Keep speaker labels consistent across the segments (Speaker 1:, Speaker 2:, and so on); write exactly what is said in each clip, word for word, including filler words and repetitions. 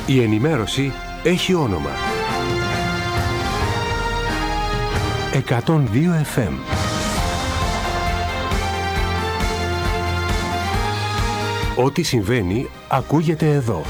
Speaker 1: Η ενημέρωση έχει όνομα. εκατόν δύο εφ εμ. Ό,τι συμβαίνει ακούγεται εδώ.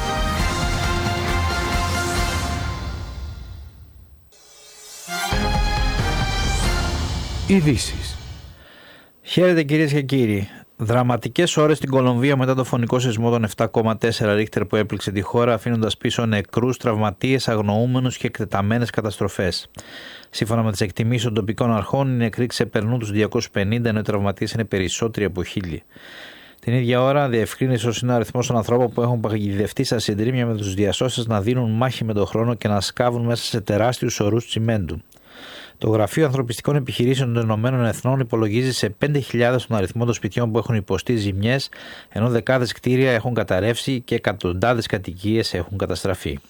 Speaker 1: Ειδήσεις.
Speaker 2: Χαίρετε κυρίες και κύριοι. Δραματικές ώρες στην Κολομβία μετά το φωνικό σεισμό των επτά κόμμα τέσσερα ρίχτερ που έπληξε τη χώρα, αφήνοντας πίσω νεκρούς, τραυματίες, αγνοούμενους και εκτεταμένες καταστροφές. Σύμφωνα με τις εκτιμήσεις των τοπικών αρχών, οι νεκροί ξεπερνούν τους διακόσιους πενήντα, ενώ οι τραυματίες είναι περισσότεροι από χίλιοι. Την ίδια ώρα, διευκρίνησε ως είναι ο αριθμός των ανθρώπων που έχουν παγιδευτεί στα συντρίμμια, με τους διασώστες να δίνουν μάχη με τον χρόνο και να σκάβουν μέσα σε τεράστιους ορούς τσιμέντου. Το Γραφείο Ανθρωπιστικών Επιχειρήσεων των Ηνωμένων Εθνών υπολογίζει σε πέντε χιλιάδες τον αριθμό των σπιτιών που έχουν υποστεί ζημιές, ενώ δεκάδες κτίρια έχουν καταρρεύσει και εκατοντάδες κατοικίες έχουν καταστραφεί.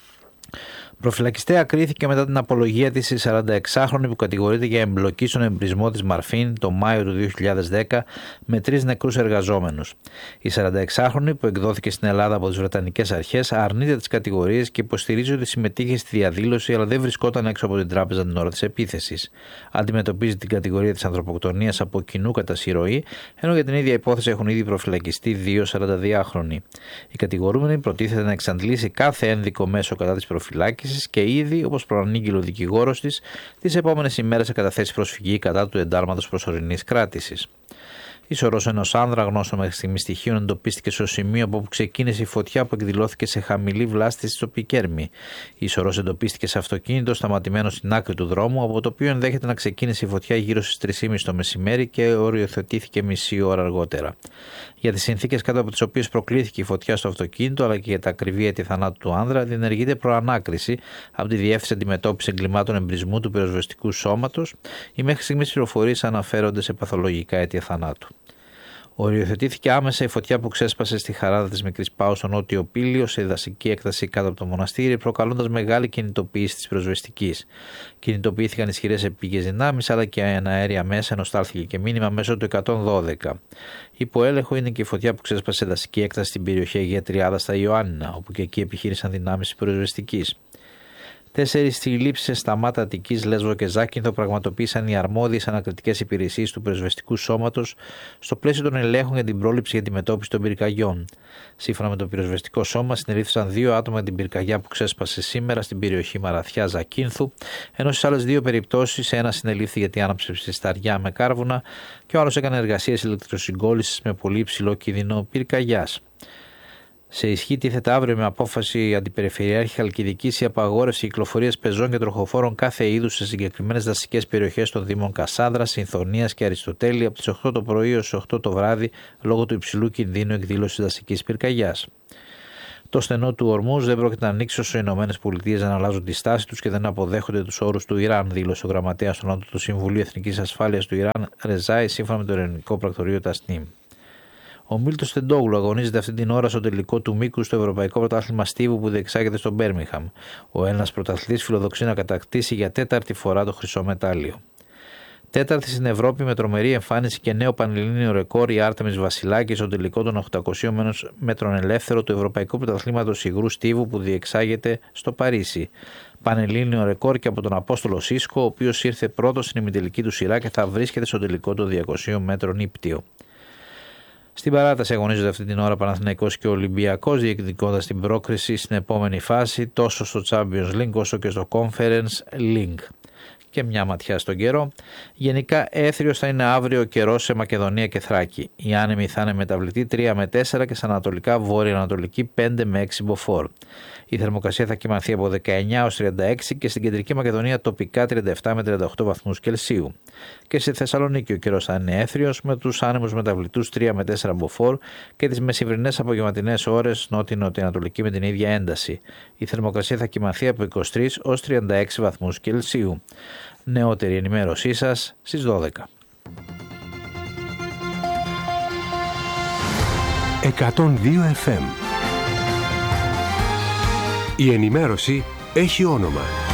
Speaker 2: Προφυλακιστέα κρίθηκε μετά την απολογία της η σαρανταεξάχρονη που κατηγορείται για εμπλοκή στον εμπρισμό της Μαρφίν το Μάιο του δύο χιλιάδες δέκα με τρεις νεκρούς εργαζόμενους. Η σαρανταεξάχρονη, που εκδόθηκε στην Ελλάδα από τις Βρετανικές Αρχές, αρνείται τις κατηγορίες και υποστηρίζει ότι συμμετείχε στη διαδήλωση, αλλά δεν βρισκόταν έξω από την τράπεζα την ώρα της επίθεσης. Αντιμετωπίζει την κατηγορία της ανθρωποκτονίας από κοινού κατά συρροή, ενώ για την ίδια υπόθεση έχουν ήδη προφυλακιστεί δύο σαρανταδυάχρονοι. Η κατηγορούμενη προτίθεται να εξαντλήσει κάθε ένδικο μέσο κατά της προφυλάκησης και ήδη, όπως προανήγγειλε ο δικηγόρος της, τις επόμενες ημέρες θα καταθέσει προσφυγή κατά του εντάλματος προσωρινής κράτησης. Η σωρός ενός άνδρα, γνώστο μέχρι στιγμή στοιχείων, εντοπίστηκε στο σημείο από όπου ξεκίνησε η φωτιά που εκδηλώθηκε σε χαμηλή βλάστηση στο Πικέρμι. Η σωρός εντοπίστηκε σε αυτοκίνητο σταματημένο στην άκρη του δρόμου, από το οποίο ενδέχεται να ξεκίνησε η φωτιά γύρω στις τρεις και μισή το μεσημέρι και οριοθετήθηκε μισή ώρα αργότερα. Για τις συνθήκες κάτω από τις οποίες προκλήθηκε η φωτιά στο αυτοκίνητο, αλλά και για τα ακριβή αίτια θανάτου του άνδρα, διενεργείται προανάκριση από τη Διεύθυνση Αντιμετώπισης Εγκλημάτων Εμπρισμού του Πυροσβεστικού Σώματος. Οι μέχρι στιγμής πληροφορίες αναφέρονται σε παθολογικά αίτια θανάτου. Οριοθετήθηκε άμεσα η φωτιά που ξέσπασε στη Χαράδα της Μικρής Πάου στο νότιο Πήλιο, σε δασική έκταση κάτω από το μοναστήρι, προκαλώντας μεγάλη κινητοποίηση της πυροσβεστικής. Κινητοποιήθηκαν ισχυρές επίγειες δυνάμεις, αλλά και αέρια μέσα, ενώ στάλθηκε και μήνυμα μέσω του εκατόν δώδεκα. Υπό έλεγχο είναι και η φωτιά που ξέσπασε σε δασική έκταση στην περιοχή Αγία Τριάδα στα Ιωάννινα, όπου και εκεί επιχείρησαν δυνάμεις της πυροσβεστικής. Τέσσερις συλλήψεις σε Σταμάτα, Αττικής, Λέσβο και Ζάκυνθο πραγματοποίησαν οι αρμόδιες ανακριτικές υπηρεσίες του Πυροσβεστικού Σώματος στο πλαίσιο των ελέγχων για την πρόληψη και αντιμετώπιση των πυρκαγιών. Σύμφωνα με το Πυροσβεστικό Σώμα, συνελήφθησαν δύο άτομα για την πυρκαγιά που ξέσπασε σήμερα στην περιοχή Μαραθιά Ζακύνθου, ενώ στις άλλες δύο περιπτώσεις ένα συνελήφθη γιατί άναψε ψισταριά με κάρβουνα και ο άλλος έκανε εργασίες ηλεκτροσυγκόλλησης με πολύ υψηλό κίνδυνο πυρκαγιάς. Σε ισχύ τίθεται αύριο με απόφαση Αντιπεριφερειάρχη Χαλκιδικής η απαγόρευση κυκλοφορίας πεζών και τροχοφόρων κάθε είδους σε συγκεκριμένες δασικές περιοχές των Δήμων Κασάνδρας, Συνθονίας και Αριστοτέλη από τις οκτώ το πρωί έως τις οκτώ το βράδυ λόγω του υψηλού κινδύνου εκδήλωσης δασικής πυρκαγιάς. Το στενό του Ορμούζ δεν πρόκειται να ανοίξει όσο οι ΗΠΑ δεν αλλάζουν τη στάση τους και δεν αποδέχονται τους όρους του Ιράν, δήλωσε ο γραμματέας του ΝΑΤΟ του Συμβουλίου Εθνικής Ασφάλειας του Ιράν, Ρεζάι, σύμφωνα με το Ειρηνικό Πρακτορείο Τασνίμ. Ο Μίλτος Τεντόγλου αγωνίζεται αυτή την ώρα στο τελικό του μήκου στο Ευρωπαϊκό Πρωτάθλημα Στίβου που διεξάγεται στο Μπέρμιγχαμ. Ο Έλληνας πρωταθλητής φιλοδοξεί να κατακτήσει για τέταρτη φορά το χρυσό μετάλλιο. Τέταρτη στην Ευρώπη με τρομερή εμφάνιση και νέο πανελλήνιο ρεκόρ η Άρτεμις Βασιλάκη στο τελικό των οκτακοσίων μέτρων ελεύθερο του Ευρωπαϊκού Πρωταθλήματος Υγρού Στίβου που διεξάγεται στο Παρίσι. Πανελλήνιο ρεκόρ και από τον Απόστολο Σίσκο, ο οποίος ήρθε πρώτος στην ημιτελική του σειρά και θα βρίσκεται στο τελικό των διακοσίων μέτρων ύπτιο. Στην παράταση αγωνίζονται αυτή την ώρα Παναθηναϊκός και Ολυμπιακός, διεκδικώντας την πρόκριση στην επόμενη φάση τόσο στο Champions League όσο και στο Conference League. Και μια ματιά στον καιρό. Γενικά έθριος θα είναι αύριο ο καιρός σε Μακεδονία και Θράκη. Η άνεμη θα είναι μεταβλητή τρία με τέσσερα και στα ανατολικά βόρεια-ανατολική πέντε με έξι μποφόρ. Η θερμοκρασία θα κυμανθεί από δεκαεννιά έως τριάντα έξι και στην κεντρική Μακεδονία τοπικά τριάντα επτά με τριάντα οκτώ βαθμούς Κελσίου. Και στη Θεσσαλονίκη ο καιρός θα είναι έθριος με τους άνεμους μεταβλητούς τρία με τέσσερα μποφόρ και τις μεσημβρινές απογευματινές ώρες νότιο-νοτιοανατολική με την ίδια ένταση. Η θερμοκρασία θα κυμανθεί από είκοσι τρεις έως τριάντα έξι βαθμούς Κελσίου. Νεότερη ενημέρωσή σας στις δώδεκα.
Speaker 1: εκατόν δύο εφ εμ. Η ενημέρωση έχει όνομα.